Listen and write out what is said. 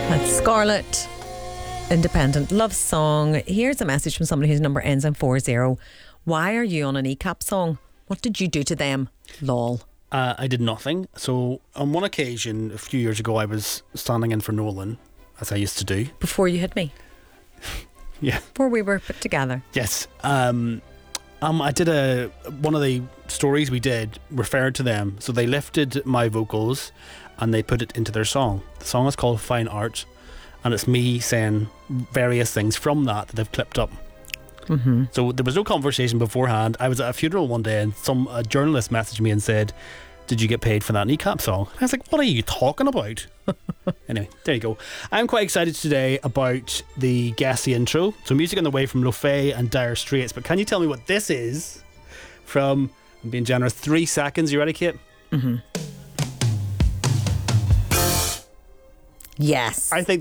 That's Scarlett, Independent Love Song. Here's a message from somebody whose number ends in 40. Why are you on an ECAP song? What did you do to them? Lol. I did nothing. So on one occasion, a few years ago, I was standing in for Nolan, as I used to do. Before you hit me. Yeah. Before we were put together. Yes. I did one of the stories we did referred to them. So they lifted my vocals and they put it into their song. The song is called Fine Art, and it's me saying various things from that they've clipped up. Mm-hmm. So there was no conversation beforehand. I was at a funeral one day and a journalist messaged me and said, "Did you get paid for that kneecap song?" And I was like, "What are you talking about?" Anyway, there you go. I'm quite excited today about the Guess the Intro. So music on the way from Lo Fay and Dire Straits. But can you tell me what this is from, I'm being generous, 3 seconds? You ready, Kate? Mm-hmm. Yes. I think